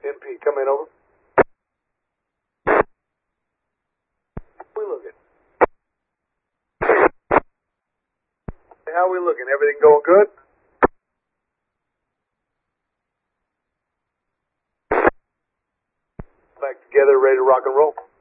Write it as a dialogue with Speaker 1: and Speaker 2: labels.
Speaker 1: NP, come in, over. How we looking? How we looking? Everything going good? Back together, ready to rock and roll.